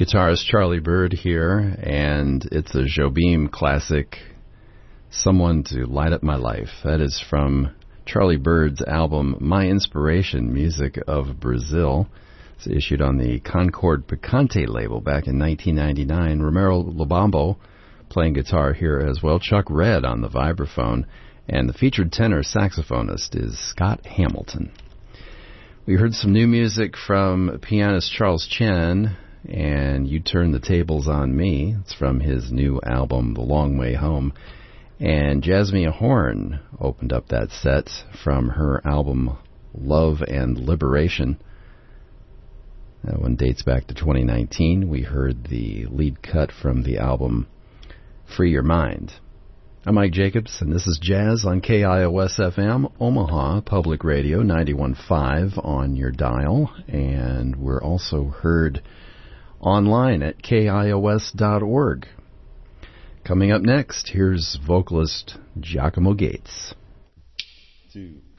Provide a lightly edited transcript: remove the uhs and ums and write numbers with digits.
Guitarist Charlie Byrd here, and it's a Jobim classic, Someone to Light Up My Life. That is from Charlie Byrd's album My Inspiration, Music of Brazil. It's issued on the Concord Picante label back in 1999. Romero Lobambo playing guitar here as well. Chuck Red on the vibraphone, and the featured tenor saxophonist is Scott Hamilton. We heard some new music from pianist Charles Chen, and You Turn the Tables on Me. It's from his new album, The Long Way Home. And Jasmine Horn opened up that set from her album, Love and Liberation. That one dates back to 2019. We heard the lead cut from the album, Free Your Mind. I'm Mike Jacobs, and this is Jazz on KIOS-FM, Omaha Public Radio, 91.5 on your dial. And we're also heard online at KIOS.org. Coming up next, here's vocalist Giacomo Gates. 2